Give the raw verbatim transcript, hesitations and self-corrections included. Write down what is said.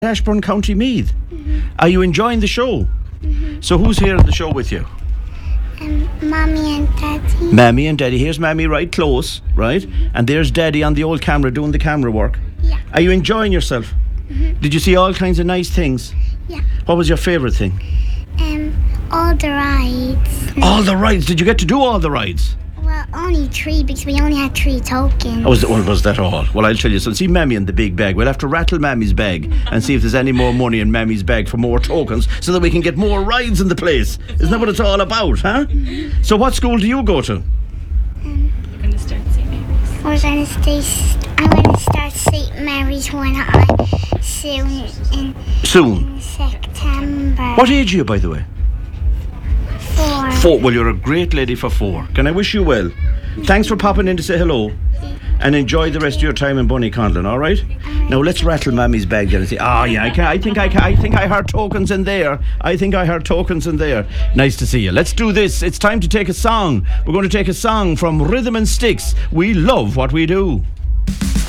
Ashbourne, County Meath. Mm-hmm. Are you enjoying the show? Mm-hmm. So who's here in the show with you? Um, Mommy and Daddy. Mammy and Daddy. Here's Mammy right close, right? And there's Daddy on the old camera doing the camera work. Yeah. Are you enjoying yourself? Mm-hmm. Did you see all kinds of nice things? Yeah. What was your favourite thing? Um, all the rides. All the rides. Did you get to do all the rides? Well, only three because we only had three tokens. Oh, was, well, was that all? Well, I'll tell you. So see Mammy in the big bag. We'll have to rattle Mammy's bag and see if there's any more money in Mammy's bag for more tokens so that we can get more rides in the place. Isn't that what it's all about, huh? So what school do you go to? Um, You're going to start Saint Mary's. we're gonna stay. I'm gonna start Saint Mary's when I soon in, Soon. in September. What age are you, by the way? Four. Four. Well, you're a great lady for four. Can I wish you well? Thanks for popping in to say hello. And enjoy the rest of your time in Bonnyconlon, all right? Now let's rattle Mammy's bag then and say, oh yeah, I, can, I think I can, I think I heard tokens in there. I think I heard tokens in there. Nice to see you. Let's do this. It's time to take a song. We're going to take a song from Rhythm and Sticks. We love what we do.